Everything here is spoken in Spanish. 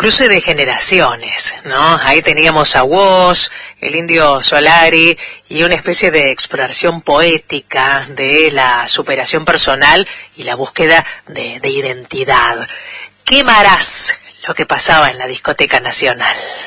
cruce de generaciones, ¿no? Ahí teníamos a Woz, el Indio Solari y una especie de exploración poética de la superación personal y la búsqueda de identidad. Quemarás lo que pasaba en la discoteca nacional.